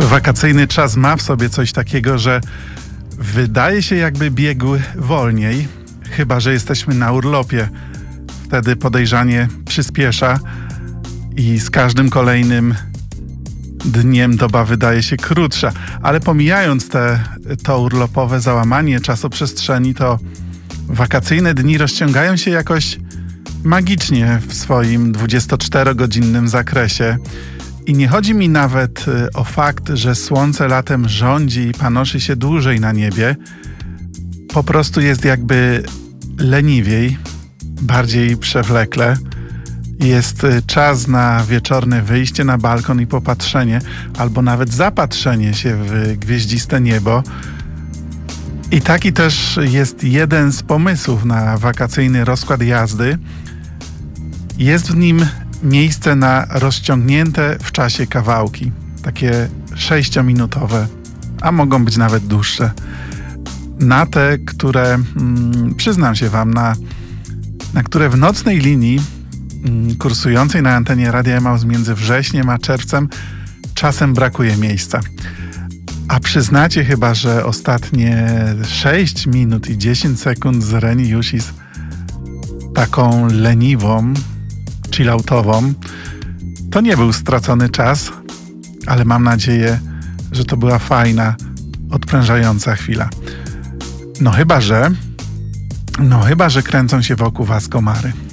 Wakacyjny czas ma w sobie coś takiego, że wydaje się, jakby biegł wolniej, chyba że jesteśmy na urlopie. Wtedy podejrzanie przyspiesza i z każdym kolejnym dniem doba wydaje się krótsza. Ale pomijając to urlopowe załamanie czasoprzestrzeni, to wakacyjne dni rozciągają się jakoś magicznie w swoim 24-godzinnym zakresie. I nie chodzi mi nawet o fakt, że słońce latem rządzi i panoszy się dłużej na niebie. Po prostu jest jakby leniwiej, bardziej przewlekle. Jest czas na wieczorne wyjście na balkon i popatrzenie, albo nawet zapatrzenie się w gwieździste niebo. I taki też jest jeden z pomysłów na wakacyjny rozkład jazdy. Jest w nim miejsce na rozciągnięte w czasie kawałki, takie 6-minutowe, a mogą być nawet dłuższe. Na te, które, przyznam się wam, na które w nocnej linii kursującej na antenie Radia Emaus między wrześniem a czerwcem czasem brakuje miejsca. A przyznacie chyba, że ostatnie 6 minut i 10 sekund z Reni Jusis, taką leniwą, chilloutową, to nie był stracony czas, ale mam nadzieję, że to była fajna, odprężająca chwila. No chyba, że kręcą się wokół was komary.